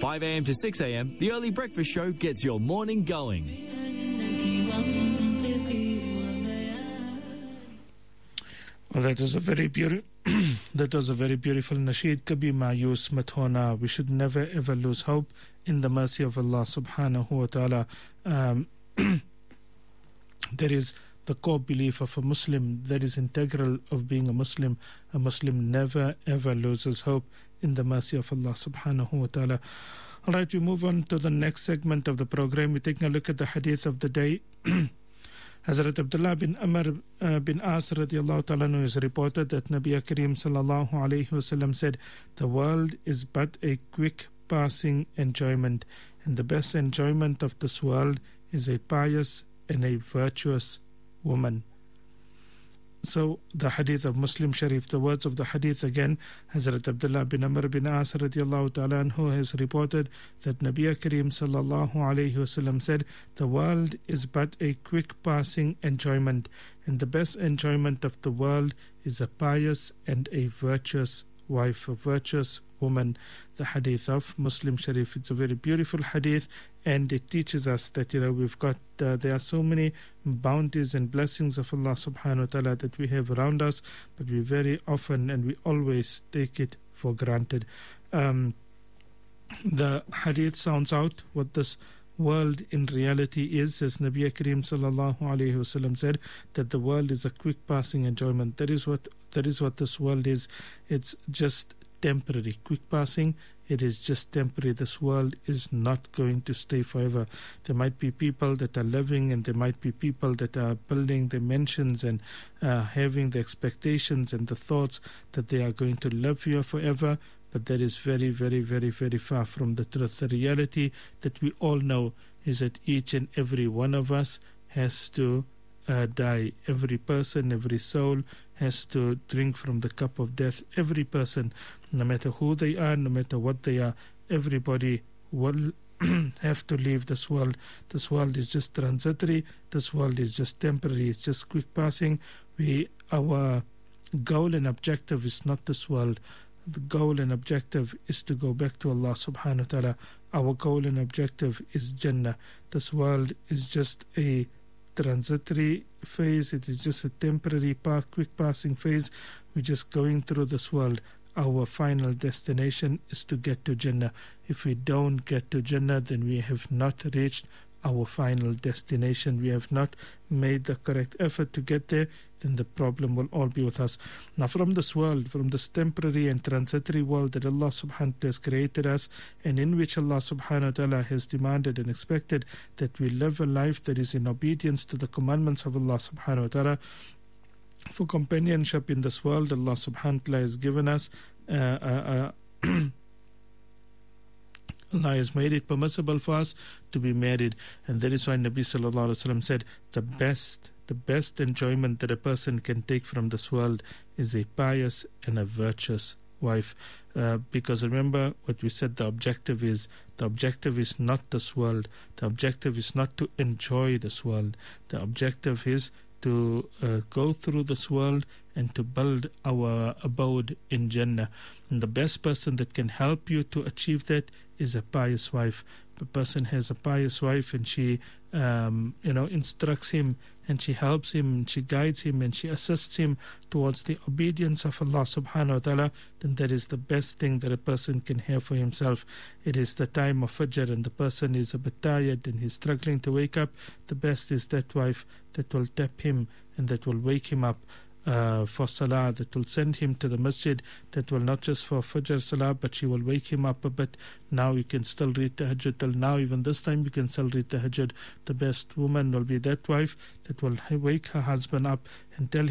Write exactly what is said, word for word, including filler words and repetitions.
five a.m. to six a.m, the Early Breakfast Show gets your morning going. Well, that was a very beautiful that was a very beautiful nasheed. Kabhi mayus mat hona. We should never ever lose hope in the mercy of Allah subhanahu wa ta'ala. Um, there is the core belief of a Muslim that is integral of being a Muslim. A Muslim never ever loses hope in the mercy of Allah subhanahu wa ta'ala. All right, we move on to the next segment of the program. We're taking a look at the hadith of the day. Hazrat Abdullah bin Amr uh, bin As radiallahu ta'ala anhu is reported that Nabi Kareem sallallahu alayhi wasallam said, the world is but a quick passing enjoyment, and the best enjoyment of this world is a pious and a virtuous woman. So the hadith of Muslim Sharif, the words of the hadith again, Hazrat Abdullah bin Amr bin As radiallahu ta'ala anhu has reported that Nabi Kareem sallallahu alayhi wasallam said, the world is but a quick passing enjoyment, and the best enjoyment of the world is a pious and a virtuous wife, a virtuous woman. The hadith of Muslim Sharif, it's a very beautiful hadith, and it teaches us that, you know, we've got uh, there are so many bounties and blessings of Allah subhanahu wa ta'ala that we have around us, but we very often and we always take it for granted. Um, the hadith sounds out what this world in reality is, as Nabi Kareem sallallahu alayhi wasallam said, that the world is a quick passing enjoyment. That is what that is what this world is. It's just temporary, quick passing. It is just temporary. This world is not going to stay forever. There might be people that are living, and there might be people that are building their mansions and uh, having the expectations and the thoughts that they are going to live here forever. But that is very, very, very, very far from the truth. The reality that we all know is that each and every one of us has to uh, die. Every person, every soul has to drink from the cup of death. Every person, no matter who they are, no matter what they are, everybody will have to leave this world. This world is just transitory. This world is just temporary. It's just quick passing. We, our goal and objective is not this world. The goal and objective is to go back to Allah subhanahu wa ta'ala. Our goal and objective is Jannah. This world is just a transitory phase. It is just a temporary, quick passing phase. We're just going through this world. Our final destination is to get to Jannah. If we don't get to Jannah, then we have not reached our final destination. We have not made the correct effort to get there. Then the problem will all be with us. Now, from this world, from this temporary and transitory world that Allah subhanahu wa ta'ala has created us, and in which Allah subhanahu wa ta'ala has demanded and expected that we live a life that is in obedience to the commandments of Allah subhanahu wa ta'ala. For companionship in this world, Allah subhanahu wa ta'ala has given us uh, uh, uh, Allah has made it permissible for us to be married, and that is why Nabi sallallahu alaihi wasallam said, the best the best enjoyment that a person can take from this world is a pious and a virtuous wife. Uh, because remember what we said, the objective is the objective is not this world. The objective is not to enjoy this world. The objective is to uh, go through this world and to build our abode in Jannah. And the best person that can help you to achieve that is a pious wife. The person has a pious wife, and she um, you know instructs him, and she helps him, and she guides him, and she assists him towards the obedience of Allah subhanahu wa ta'ala. Then that is the best thing that a person can have for himself. It is the time of Fajr, and the person is a bit tired and he's struggling to wake up. The best is that wife that will tap him and that will wake him up Uh, for salah, that will send him to the masjid, that will not just for Fajr salah, but she will wake him up a bit. Now you can still read tahajjud, till now even this time you can still read tahajjud. The best woman will be that wife that will wake her husband up and tell